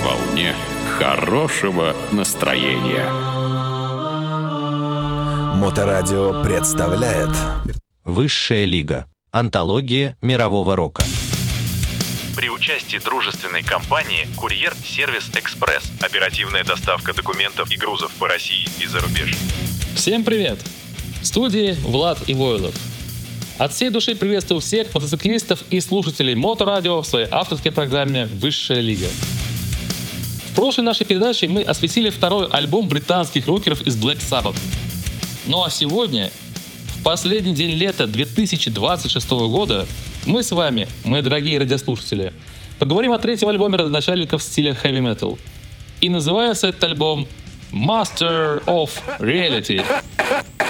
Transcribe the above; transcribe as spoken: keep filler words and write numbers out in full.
волне хорошего настроения. Моторадио представляет Высшая лига. Антология мирового рока. При участии дружественной компании «Курьер Сервис Экспресс». Оперативная доставка документов и грузов по России и за рубеж. Всем привет! В студии Влад Ивойлов. От всей души приветствую всех мотоциклистов и слушателей Моторадио в своей авторской программе «Высшая лига». В прошлой нашей передаче мы осветили второй альбом британских рокеров из Black Sabbath. Ну а сегодня, в последний день лета две тысячи двадцать шестого года, мы с вами, мои дорогие радиослушатели, поговорим о третьем альбоме родоначальников стиля heavy metal. И называется этот альбом Master of Reality.